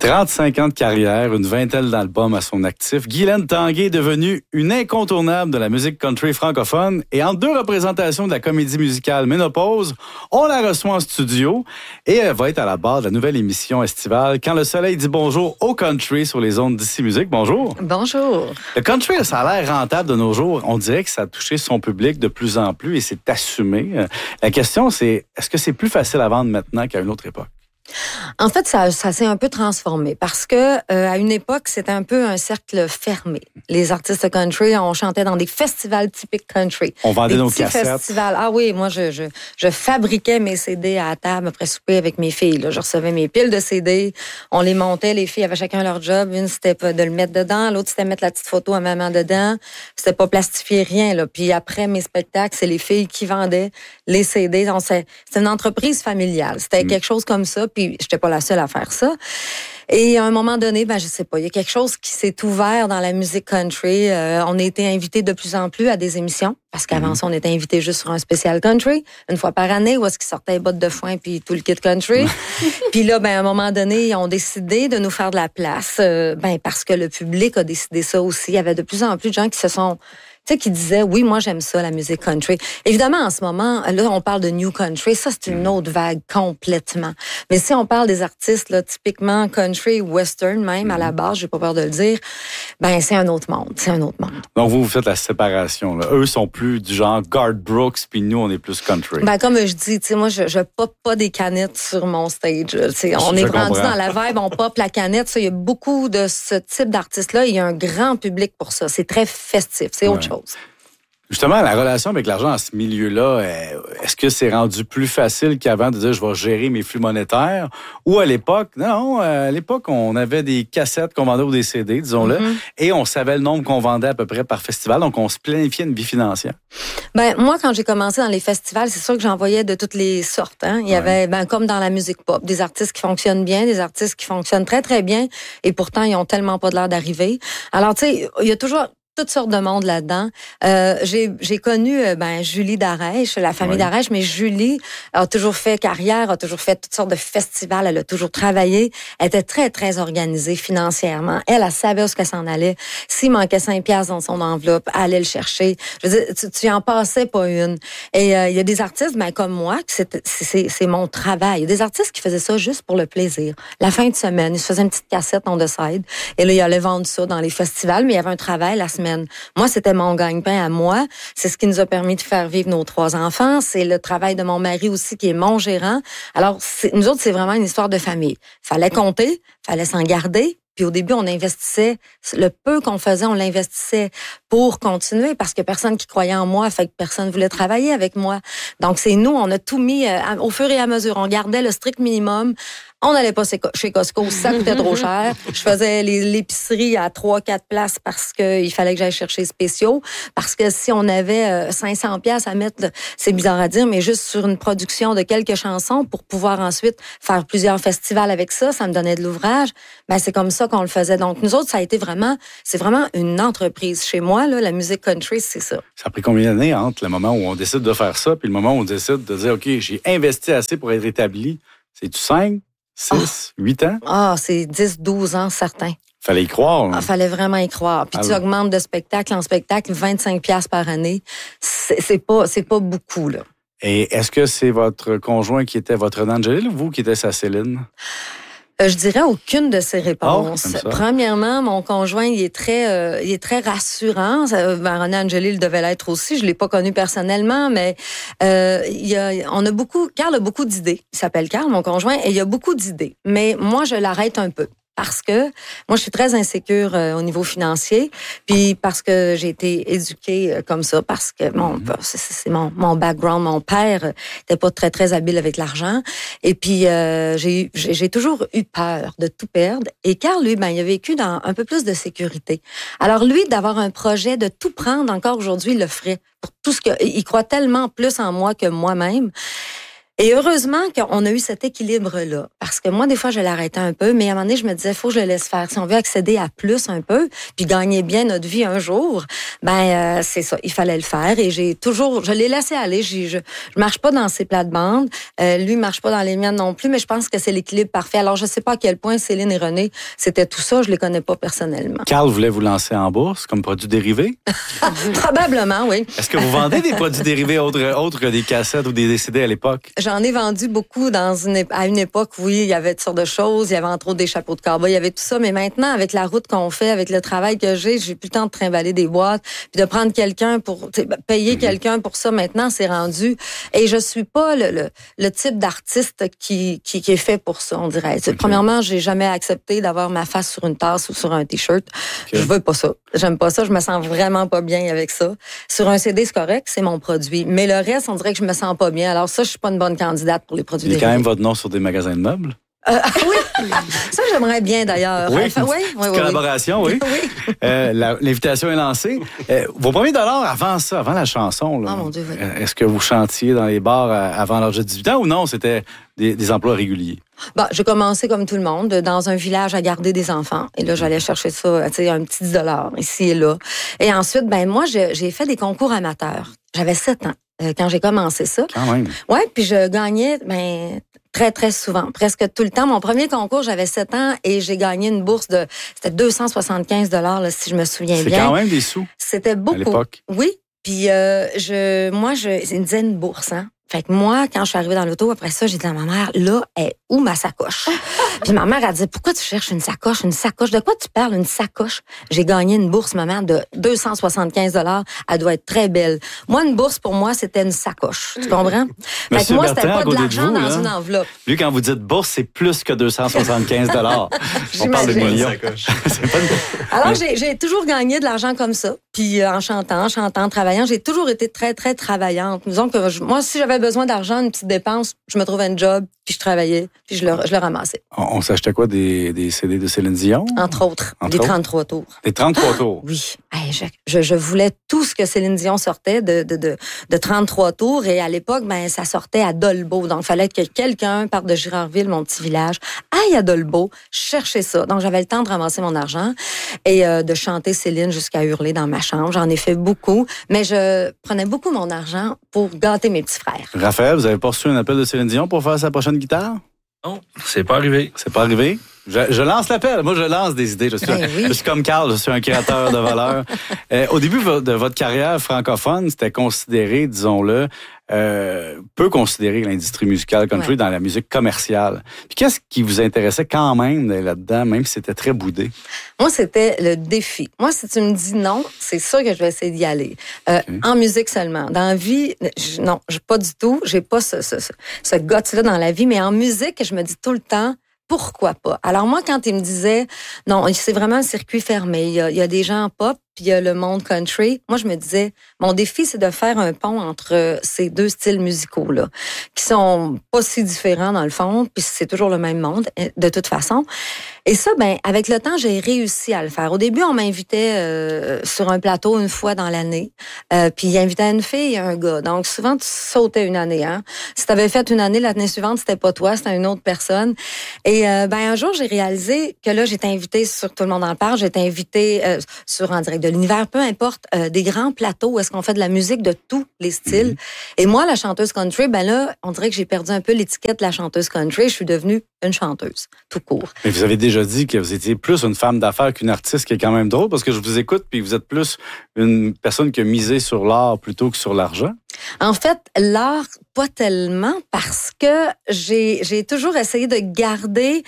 35 ans de carrière, une vingtaine d'albums à son actif, Guylaine Tanguay est devenue une incontournable de la musique country francophone et en 2 représentations de la comédie musicale Ménopause, on la reçoit en studio et elle va être à la barre de la nouvelle émission estivale Quand le soleil dit bonjour au country sur les ondes d'Ici Musique. Bonjour. Bonjour. Le country, ça a l'air rentable de nos jours. On dirait que ça a touché son public de plus en plus et c'est assumé. La question, c'est est-ce que c'est plus facile à vendre maintenant qu'à une autre époque? En fait, ça s'est un peu transformé parce que à une époque, c'était un peu un cercle fermé. Les artistes country, on chantait dans des festivals typiques country. On vendait des nos petits cassettes. festivals. Ah oui, moi, je fabriquais mes CD à la table après souper avec mes filles. Là. Je recevais mes piles de CD. On les montait. Les filles avaient chacun leur job. Une, c'était de le mettre dedans. L'autre, c'était mettre la petite photo à maman dedans. C'était pas plastifier rien. Là. Puis après mes spectacles, c'est les filles qui vendaient les CD. Donc, c'est une entreprise familiale. C'était quelque chose comme ça. Puis j'étais pas la seule à faire ça. Et à un moment donné, je sais pas, il y a quelque chose qui s'est ouvert dans la musique country. On a été invités de plus en plus à des émissions. Parce qu'avant ça, on était invités juste sur un spécial country, une fois par année, où est-ce qu'ils sortaient les bottes de foin puis tout le kit country. Puis là, à un moment donné, ils ont décidé de nous faire de la place. Parce que le public a décidé ça aussi. Il y avait de plus en plus de gens qui se sont... qui disaient, oui, moi, j'aime ça, la musique country. Évidemment, en ce moment, là, on parle de new country. Ça, c'est une autre vague complètement. Mais si on parle des artistes, là, typiquement country, western même, à la base, j'ai pas peur de le dire, c'est un autre monde. C'est un autre monde. Donc, vous faites la séparation, là. Eux sont plus du genre Garth Brooks, puis nous, on est plus country. Comme je dis, moi, je pop pas des canettes sur mon stage. On est rendu dans la vibe, on pop la canette. Il y a beaucoup de ce type d'artistes-là. Il y a un grand public pour ça. C'est très festif. C'est autre chose. Justement, la relation avec l'argent dans ce milieu-là, est-ce que c'est rendu plus facile qu'avant de dire je vais gérer mes flux monétaires? Ou à l'époque, non, à l'époque, on avait des cassettes qu'on vendait ou des CD, disons-le, et on savait le nombre qu'on vendait à peu près par festival, donc on se planifiait une vie financière. Moi, quand j'ai commencé dans les festivals, c'est sûr que j'en voyais de toutes les sortes. Hein. Il y avait, comme dans la musique pop, des artistes qui fonctionnent bien, des artistes qui fonctionnent très, très bien, et pourtant, ils ont tellement pas de l'air d'arriver. Alors, tu sais, il y a toujours toutes sortes de monde là-dedans. J'ai connu Julie Darèche, la famille Darèche, mais Julie a toujours fait carrière, a toujours fait toutes sortes de festivals, elle a toujours travaillé. Elle était très, très organisée financièrement. Elle savait où qu'elle s'en allait. S'il manquait 5 piastres dans son enveloppe, elle allait le chercher. Je veux dire, tu en passais pas une. Et il y a des artistes, comme moi, que c'est mon travail. Il y a des artistes qui faisaient ça juste pour le plaisir. La fin de semaine, ils se faisaient une petite cassette on the side. Et là, ils allaient vendre ça dans les festivals, mais il y avait un travail la semaine. Moi, c'était mon gagne-pain à moi. C'est ce qui nous a permis de faire vivre nos 3 enfants. C'est le travail de mon mari aussi, qui est mon gérant. Alors, nous autres, c'est vraiment une histoire de famille. Fallait compter, fallait s'en garder. Puis au début, on investissait, le peu qu'on faisait, on l'investissait pour continuer parce que personne qui croyait en moi, fait que personne voulait travailler avec moi. Donc, c'est nous, on a tout mis au fur et à mesure. On gardait le strict minimum. On n'allait pas chez Costco, ça coûtait trop cher. Je faisais l'épicerie à 3-4 places parce qu'il fallait que j'aille chercher spéciaux. Parce que si on avait 500 pièces à mettre, c'est bizarre à dire, mais juste sur une production de quelques chansons pour pouvoir ensuite faire plusieurs festivals avec ça, ça me donnait de l'ouvrage. C'est comme ça qu'on le faisait. Donc, nous autres, c'est vraiment une entreprise. Chez moi, là, la musique country, c'est ça. Ça a pris combien d'années entre le moment où on décide de faire ça puis le moment où on décide de dire, OK, j'ai investi assez pour être établi? C'est-tu 5? 6, 8 ans? C'est 10, 12 ans, certains. Fallait y croire. Hein? Fallait vraiment y croire. Puis tu augmentes de spectacle en spectacle, 25 piastres par année. C'est pas beaucoup, là. Et est-ce que c'est votre conjoint qui était votre René-Angélil ou vous qui était sa Céline? Je dirais aucune de ces réponses. Premièrement, mon conjoint, il est très rassurant. René-Angélil devait l'être aussi. Je l'ai pas connu personnellement, mais Carl a beaucoup d'idées. Il s'appelle Carl, mon conjoint, et il a beaucoup d'idées. Mais moi, je l'arrête un peu. Parce que moi, je suis très insécure au niveau financier, puis parce que j'ai été éduquée comme ça, parce que c'est mon background. Mon père était pas très, très habile avec l'argent. Et puis, j'ai toujours eu peur de tout perdre. Et Carl, lui, il a vécu dans un peu plus de sécurité. Alors, lui, d'avoir un projet, de tout prendre, encore aujourd'hui, il le ferait. Pour tout il croit tellement plus en moi que moi-même. Et heureusement qu'on a eu cet équilibre-là. Parce que moi, des fois, je l'arrêtais un peu, mais à un moment donné, je me disais, faut que je le laisse faire. Si on veut accéder à plus un peu, puis gagner bien notre vie un jour, c'est ça, il fallait le faire. Et je l'ai laissé aller. Je marche pas dans ses plates-bandes. Lui marche pas dans les miennes non plus, mais je pense que c'est l'équilibre parfait. Alors, je sais pas à quel point Céline et René, c'était tout ça. Je les connais pas personnellement. Carl voulait vous lancer en bourse comme produit dérivé? Probablement, oui. Est-ce que vous vendez des produits dérivés autres que des cassettes ou des CD à l'époque? J'en ai vendu beaucoup à une époque, oui, il y avait toutes sortes de choses. Il y avait entre autres des chapeaux de cowboy, il y avait tout ça. Mais maintenant, avec la route qu'on fait, avec le travail que j'ai plus le temps de trimballer des boîtes, puis de prendre quelqu'un pour payer quelqu'un pour ça. Maintenant, c'est rendu. Et je suis pas le type d'artiste qui est fait pour ça, on dirait. Okay. Premièrement, j'ai jamais accepté d'avoir ma face sur une tasse ou sur un t-shirt. Okay. Je veux pas ça. J'aime pas ça. Je me sens vraiment pas bien avec ça. Sur un CD, c'est correct, c'est mon produit. Mais le reste, on dirait que je me sens pas bien. Alors ça, je suis pas une bonne candidate pour les produits dérivés. Il y a quand même votre nom sur des magasins de meubles? Oui, ça j'aimerais bien d'ailleurs. Oui, collaboration, oui. Oui. L'invitation est lancée. Vos premiers dollars avant ça, avant la chanson, là, oh mon Dieu, oui. Est-ce que vous chantiez dans les bars avant l'âge de 18 ans ou non, c'était des emplois réguliers? J'ai commencé comme tout le monde, dans un village à garder des enfants. Et là, j'allais chercher ça, un petit 10 $ ici et là. Et ensuite, moi, j'ai fait des concours amateurs. J'avais 7 ans quand j'ai commencé ça. Quand même. Oui, puis je gagnais très, très souvent, presque tout le temps. Mon premier concours, j'avais 7 ans et j'ai gagné une bourse c'était 275 $ là, si je me souviens bien. C'est quand même des sous. C'était beaucoup. À l'époque. Oui. Puis c'est une dizaine de bourses, hein. Fait que moi, quand je suis arrivée dans l'auto, après ça, j'ai dit à ma mère, là, est où ma sacoche? Puis ma mère a dit, pourquoi tu cherches une sacoche? Une sacoche? De quoi tu parles, une sacoche? J'ai gagné une bourse, ma mère, de 275 $. Elle doit être très belle. Moi, une bourse, pour moi, c'était une sacoche. Tu comprends? Fait que moi, c'était pas de l'argent dans une enveloppe. Lui, quand vous dites bourse, c'est plus que 275 $. On parle de millions. Alors, j'ai toujours gagné de l'argent comme ça. Puis en chantant, travaillant, j'ai toujours été très, très travaillante. Disons que moi, si j'avais besoin d'argent, une petite dépense, je me trouvais un job, puis je travaillais, puis je le ramassais. On s'achetait quoi, des CD de Céline Dion? Entre autres, des 33 tours. Des 33 tours? Oui. Je voulais tout ce que Céline Dion sortait de 33 tours. Et à l'époque, ça sortait à Dolbeau. Donc, il fallait que quelqu'un parte de Girardville, mon petit village, aille à Dolbeau, chercher ça. Donc, j'avais le temps de ramasser mon argent et de chanter Céline jusqu'à hurler dans ma chambre. J'en ai fait beaucoup, mais je prenais beaucoup mon argent pour gâter mes petits frères. Raphaël, vous avez pas reçu un appel de Céline Dion pour faire sa prochaine guitare? Non, c'est pas arrivé. C'est pas arrivé? Je lance l'appel. Moi, je lance des idées. Je suis comme Carl, je suis un créateur de valeur. Au début de votre carrière francophone, c'était considéré, disons-le, peu considéré l'industrie musicale country dans la musique commerciale. Puis qu'est-ce qui vous intéressait quand même là-dedans, même si c'était très boudé? Moi, c'était le défi. Moi, si tu me dis non, c'est sûr que je vais essayer d'y aller. En musique seulement. Dans la vie, non, pas du tout. J'ai pas ce guts-là dans la vie, mais en musique, je me dis tout le temps, pourquoi pas? Alors moi, quand il me disait, non, c'est vraiment un circuit fermé. Il y a des gens en pop, puis il y a le monde country. Moi, je me disais, mon défi, c'est de faire un pont entre ces deux styles musicaux-là, qui sont pas si différents dans le fond, puis c'est toujours le même monde, de toute façon. Et ça, avec le temps, j'ai réussi à le faire. Au début, on m'invitait sur un plateau une fois dans l'année, puis il invitait une fille et un gars. Donc, souvent, tu sautais une année. Hein? Si tu avais fait une année, l'année suivante, c'était pas toi, c'était une autre personne. Et un jour, j'ai réalisé que là, j'étais invitée sur Tout le monde en parle, j'étais invitée sur En direct de l'univers, peu importe, des grands plateaux où est-ce qu'on fait de la musique de tous les styles. Et moi, la chanteuse country, là, on dirait que j'ai perdu un peu l'étiquette de la chanteuse country. Je suis devenue une chanteuse, tout court. Mais vous avez déjà dit que vous étiez plus une femme d'affaires qu'une artiste, qui est quand même drôle, parce que je vous écoute, puis vous êtes plus une personne qui a misé sur l'art plutôt que sur l'argent. En fait, l'art, pas tellement, parce que j'ai toujours essayé de garder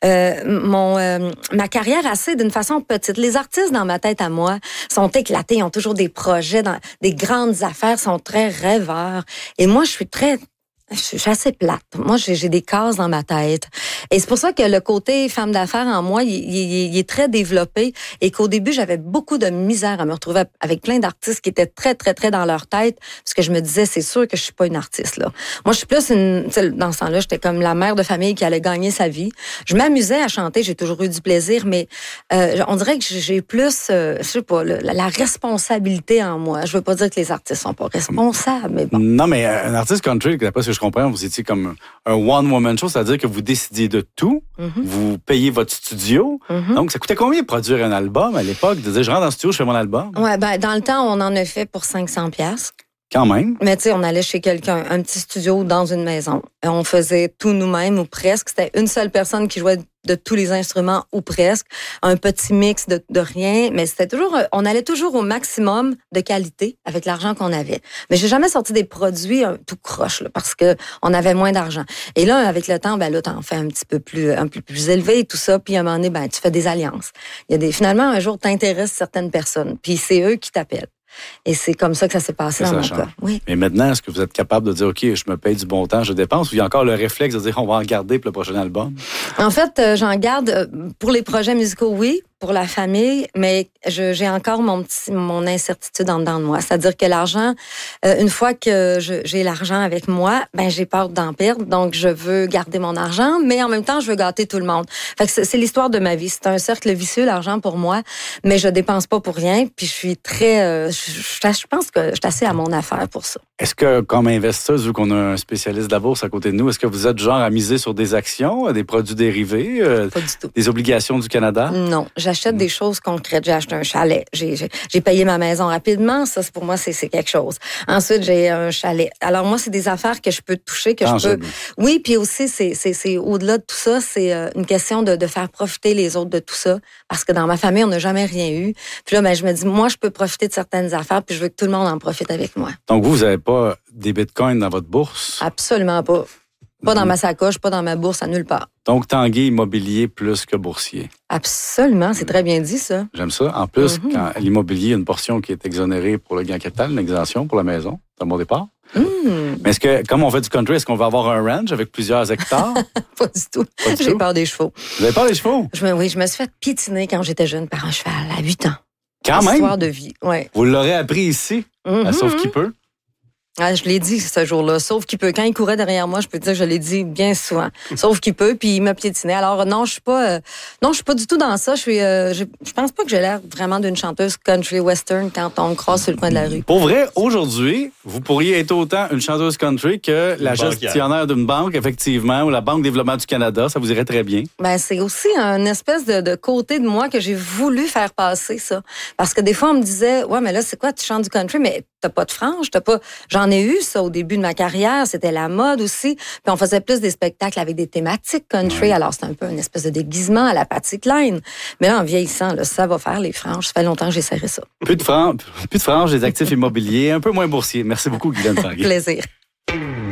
ma carrière assez d'une façon petite. Les artistes, dans ma tête à moi, sont éclatés, ils ont toujours des projets, des grandes affaires, sont très rêveurs. Et moi, je suis assez plate. Moi, j'ai des cases dans ma tête. Et c'est pour ça que le côté femme d'affaires en moi, il est très développé et qu'au début, j'avais beaucoup de misère à me retrouver avec plein d'artistes qui étaient très, très, très dans leur tête parce que je me disais, c'est sûr que je suis pas une artiste, là. Moi, je suis plus dans ce temps-là, j'étais comme la mère de famille qui allait gagner sa vie. Je m'amusais à chanter, j'ai toujours eu du plaisir, mais on dirait que j'ai plus, je sais pas, la responsabilité en moi. Je veux pas dire que les artistes sont pas responsables, mais bon. Non, mais un artiste country, d'après ce que je comprends, vous étiez comme un one-woman show, c'est-à-dire que vous décidiez de tout, vous payez votre studio. Donc, ça coûtait combien produire un album à l'époque? De dire, je rentre dans le studio, je fais mon album? Ouais, ben, dans le temps, on en a fait pour 500$. Quand même. Mais tu sais, on allait chez quelqu'un, un petit studio dans une maison. Et on faisait tout nous-mêmes ou presque. C'était une seule personne qui jouait de tous les instruments ou presque. Un petit mix de rien. Mais c'était toujours, on allait toujours au maximum de qualité avec l'argent qu'on avait. Mais j'ai jamais sorti des produits tout croche, là, parce que on avait moins d'argent. Et là, avec le temps, ben là, t'en fais un peu plus élevé et tout ça. Puis à un moment donné, ben, tu fais des alliances. Finalement, un jour, t'intéresses certaines personnes. Puis c'est eux qui t'appellent. Et c'est comme ça que ça s'est passé dans mon cas. Oui. Mais maintenant, est-ce que vous êtes capable de dire, OK, je me paye du bon temps, je dépense, ou il y a encore le réflexe de dire, on va en garder pour le prochain album? En fait, j'en garde pour les projets musicaux, oui, pour la famille, mais j'ai encore mon incertitude en dedans de moi. C'est-à-dire que l'argent, une fois que j'ai l'argent avec moi, ben j'ai peur d'en perdre, donc je veux garder mon argent, mais en même temps, je veux gâter tout le monde. Fait que c'est l'histoire de ma vie. C'est un cercle vicieux, l'argent pour moi, mais je dépense pas pour rien, puis je suis très... je pense que je suis assez à mon affaire pour ça. Est-ce que, comme investisseuse, vu qu'on a un spécialiste de la bourse à côté de nous, est-ce que vous êtes genre à miser sur des actions, des produits dérivés, pas du tout. Des obligations du Canada? Non, j'achète des choses concrètes. J'ai acheté un chalet. J'ai payé ma maison rapidement. Ça, pour moi, c'est quelque chose. Ensuite, j'ai un chalet. Alors moi, c'est des affaires que je peux toucher, que je peux... Oui, puis aussi, c'est au-delà de tout ça, c'est une question de faire profiter les autres de tout ça. Parce que dans ma famille, on n'a jamais rien eu. Puis là, ben, je me dis, moi, je peux profiter de certaines affaires, puis je veux que tout le monde en profite avec moi. Donc, vous n'avez pas des bitcoins dans votre bourse? Absolument pas. Pas dans ma sacoche, pas dans ma bourse, à nulle part. Donc, Tanguay immobilier plus que boursier. Absolument, c'est très bien dit, ça. J'aime ça. En plus, quand l'immobilier, il y a une portion qui est exonérée pour le gain capital, une exemption pour la maison, c'est un bon départ. Mais est-ce que, comme on fait du country, est-ce qu'on va avoir un ranch avec plusieurs hectares? Pas du tout. J'ai peur des chevaux. Vous avez peur des chevaux? Oui, je me suis fait piétiner quand j'étais jeune par un cheval à 8 ans. Quand même? Histoire de vie, oui. Vous l'aurez appris ici, à Sauf qui peut? Ah, je l'ai dit ce jour-là, sauf qu'il peut. Quand il courait derrière moi, je peux te dire que je l'ai dit bien souvent. Sauf qu'il peut, puis il m'a piétiné. Alors non, je suis pas du tout dans ça. Je pense pas que j'ai l'air vraiment d'une chanteuse country western quand on me croise sur le coin de la rue. Pour vrai, aujourd'hui, vous pourriez être autant une chanteuse country que la gestionnaire d'une banque, effectivement, ou la Banque Développement du Canada. Ça vous irait très bien. Ben, c'est aussi une espèce de côté de moi que j'ai voulu faire passer, ça. Parce que des fois, on me disait, ouais, mais là, c'est quoi, tu chantes du country, mais t'as pas de frange, J'en ai eu ça au début de ma carrière, c'était la mode aussi. Puis on faisait plus des spectacles avec des thématiques country, alors c'était un peu une espèce de déguisement à la Patsy Cline. Mais là, en vieillissant, là, ça va faire les franges. Ça fait longtemps que j'ai serré ça. Plus de franges, des actifs immobiliers, un peu moins boursiers. Merci beaucoup, Guylaine Tanguay. Plaisir.